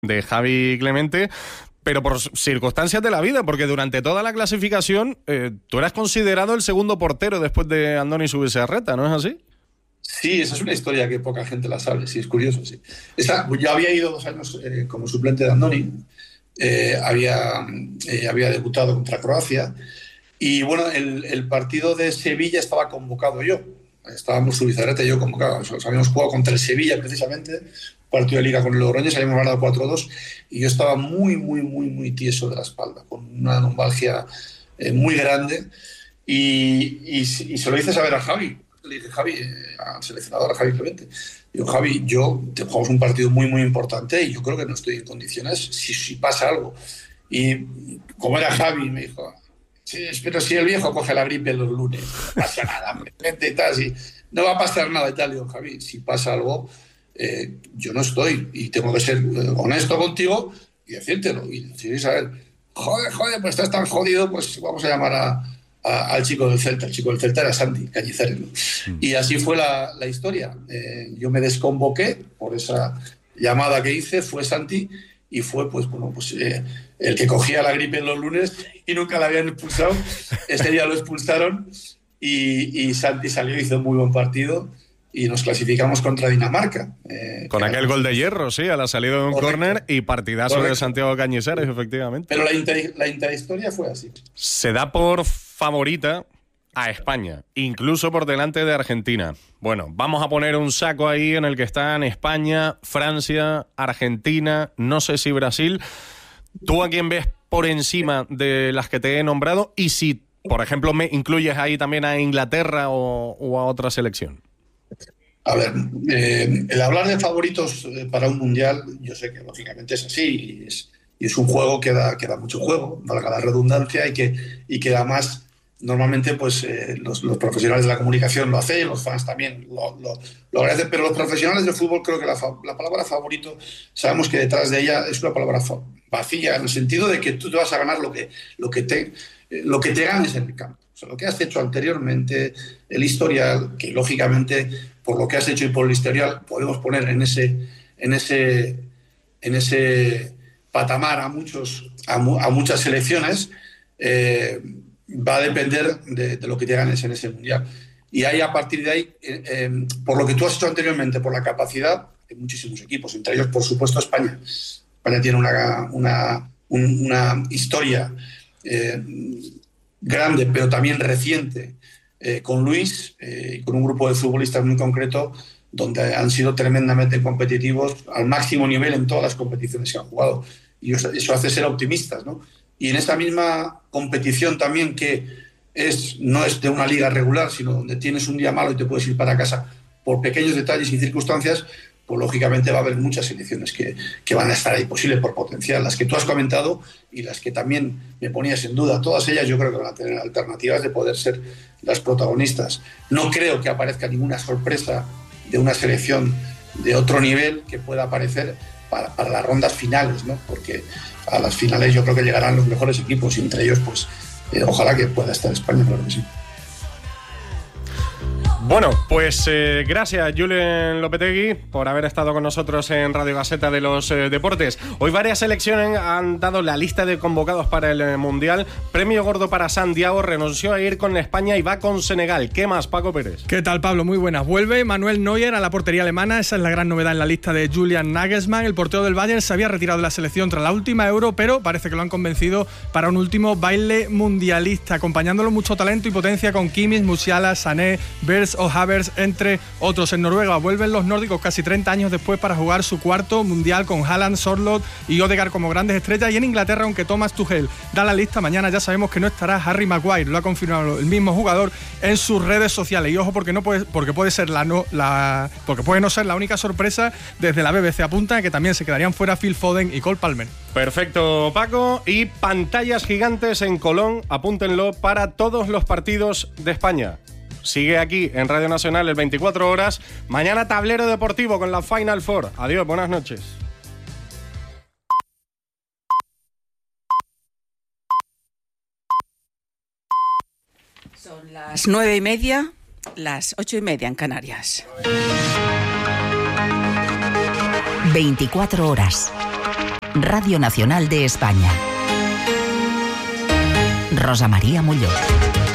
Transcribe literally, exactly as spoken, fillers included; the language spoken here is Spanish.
de Javi Clemente, pero por circunstancias de la vida, porque durante toda la clasificación eh, tú eras considerado el segundo portero después de Andoni Zubizarreta, ¿no es así? Sí, esa es una historia que poca gente la sabe, sí, es curioso, sí. Esa, yo había ido dos años eh, como suplente de Andoni, eh, había, eh, había debutado contra Croacia, y bueno, el, el partido de Sevilla estaba convocado yo. Estábamos Zubizarreta y yo convocados. Habíamos jugado contra el Sevilla, precisamente, partido de Liga con el Logroñés, habíamos ganado cuatro dos, y yo estaba muy, muy, muy, muy tieso de la espalda, con una lumbalgia eh, muy grande, y, y, y se lo hice saber a Javi. Le dije, Javi, eh, al seleccionador, a Javi Clemente, digo, Javi, yo te jugamos un partido muy, muy importante y yo creo que no estoy en condiciones si, si pasa algo. Y como era Javi, me dijo, sí, pero si el viejo coge la gripe los lunes, no pasa nada, vente y tal, si no va a pasar nada y tal. Digo, Javi, si pasa algo, eh, yo no estoy y tengo que ser eh, honesto contigo y decírtelo. Y decir, Isabel, joder, joder, pues estás tan jodido, pues vamos a llamar a, a, al chico del Celta. El chico del Celta era Santi Cañizares, ¿no? Mm. Y así fue la, la historia. Eh, yo me desconvoqué por esa llamada que hice, fue Santi, y fue, pues, bueno, pues eh, el que cogía la gripe en los lunes y nunca la habían expulsado. Ese día lo expulsaron y, y Santi salió, hizo un muy buen partido y nos clasificamos contra Dinamarca. Eh, Con aquel gol de hierro, sí, a la salida de un córner y partidazo Correcto. de Santiago Cañizares, efectivamente. Pero la, inter, la interhistoria fue así. Se da por favorita a España, incluso por delante de Argentina. Bueno, vamos a poner un saco ahí en el que están España, Francia, Argentina, no sé si Brasil. ¿Tú a quién ves por encima de las que te he nombrado? Y si, por ejemplo, me incluyes ahí también a Inglaterra o, o a otra selección. A ver, eh, el hablar de favoritos para un mundial, yo sé que lógicamente es así, y es, y es un juego que da, que da mucho juego, valga la redundancia, y que, y que además normalmente pues eh, los, los profesionales de la comunicación lo hacen, los fans también lo, lo, lo agradecen, pero los profesionales del fútbol creo que la, la palabra favorito, sabemos que detrás de ella es una palabra vacía, en el sentido de que tú te vas a ganar lo que, lo que, te, lo que te ganes en el campo. O sea, lo que has hecho anteriormente, el historial, que lógicamente por lo que has hecho y por el historial podemos poner en ese, en ese, en ese patamar a, muchos, a, mu, a muchas selecciones, eh, va a depender de, de lo que te ganes en ese mundial. Y ahí, a partir de ahí, eh, eh, por lo que tú has hecho anteriormente, por la capacidad de muchísimos equipos, entre ellos, por supuesto, España. España tiene una, una, un, una historia eh, grande, pero también reciente, eh, con Luis, eh, con un grupo de futbolistas muy concreto, donde han sido tremendamente competitivos al máximo nivel en todas las competiciones que han jugado. Y eso, eso hace ser optimistas, ¿no? Y en esta misma competición también, que es, no es de una liga regular, sino donde tienes un día malo y te puedes ir para casa por pequeños detalles y circunstancias, pues lógicamente va a haber muchas selecciones que, que van a estar ahí posible por potencial. Las que tú has comentado y las que también me ponías en duda, todas ellas yo creo que van a tener alternativas de poder ser las protagonistas. No creo que aparezca ninguna sorpresa de una selección de otro nivel que pueda aparecer para, para las rondas finales, ¿no? Porque a las finales yo creo que llegarán los mejores equipos y entre ellos pues eh, ojalá que pueda estar España, claro que sí. Bueno, pues eh, gracias Julen Lopetegui por haber estado con nosotros en Radio Gaceta de los eh, Deportes. Hoy varias selecciones han dado la lista de convocados para el eh, Mundial. Premio gordo para Santiago, renunció a ir con España y va con Senegal. ¿Qué más, Paco Pérez? ¿Qué tal, Pablo? Muy buenas. Vuelve Manuel Neuer a la portería alemana. Esa es la gran novedad en la lista de Julian Nagelsmann. El portero del Bayern se había retirado de la selección tras la última Euro, pero parece que lo han convencido para un último baile mundialista, acompañándolo mucho talento y potencia con Kimmich, Musiala, Sané, Vers o Havertz, entre otros. En Noruega vuelven los nórdicos casi treinta años después para jugar su cuarto mundial con Haaland, Sorloth y Odegaard como grandes estrellas. Y en Inglaterra, aunque Thomas Tuchel da la lista, mañana ya sabemos que no estará Harry Maguire. Lo ha confirmado el mismo jugador en sus redes sociales. Y ojo, porque no puede, porque puede ser la no la porque puede no ser la única sorpresa. Desde la B B C apunta que también se quedarían fuera Phil Foden y Cole Palmer. Perfecto, Paco. Y pantallas gigantes en Colón, apúntenlo, para todos los partidos de España. Sigue aquí en Radio Nacional el veinticuatro horas. Mañana tablero deportivo con la Final Four. Adiós, buenas noches. Son las nueve y media, las ocho y media en Canarias. veinticuatro horas. Radio Nacional de España. Rosa María Muñoz.